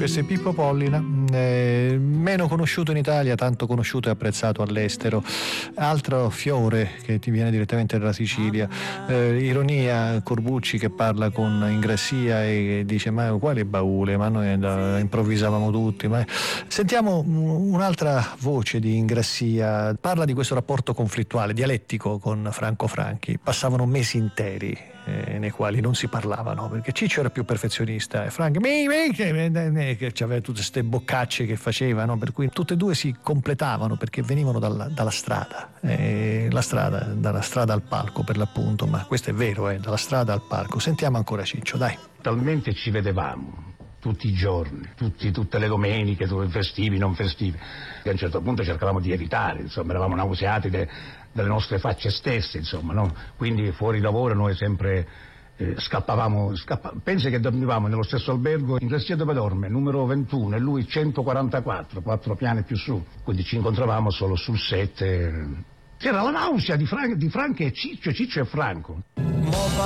Questo è Pippo Pollina, meno conosciuto in Italia, tanto conosciuto e apprezzato all'estero. Altro fiore che ti viene direttamente dalla Sicilia. Ironia, Corbucci che parla con Ingrassia e dice: ma quale baule, ma noi improvvisavamo tutti. Sentiamo un'altra voce di Ingrassia, parla di questo rapporto conflittuale, dialettico con Franco Franchi. Passavano mesi interi nei quali non si parlavano, perché Ciccio era più perfezionista e Franco che aveva tutte queste boccacce che facevano, per cui tutte e due si completavano perché venivano dalla strada, dalla strada al palco per l'appunto, ma questo è vero, dalla strada al palco. Sentiamo ancora Ciccio, dai. Talmente ci vedevamo tutti i giorni, tutte le domeniche, festivi, non festivi, che a un certo punto cercavamo di evitare, insomma, eravamo nauseati delle nostre facce stesse, insomma, no? Quindi fuori lavoro noi sempre scappavamo. Pensi che dormivamo nello stesso albergo, Ingrassia dove dorme, numero 21 e lui 144, 4 piani più su, quindi ci incontravamo solo sul set. C'era la nausea di Franco e Ciccio e Franco.